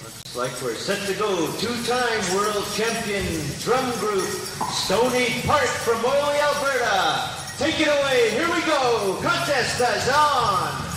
Looks like we're set to go. Two-time world champion drum group Stony Park from Moyle, Alberta. Take it away. Here we go. Contest is on.